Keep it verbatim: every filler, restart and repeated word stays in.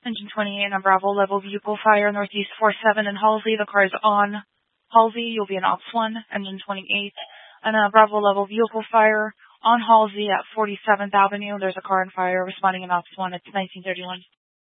Engine twenty-eight on Bravo, level vehicle fire, northeast four seven in Halsey. The car is on Halsey. You'll be in Ops one, Engine twenty-eight. And uh, Bravo, level vehicle fire on Halsey at forty-seventh Avenue. There's a car on fire responding in Ops one. It's nineteen thirty-one.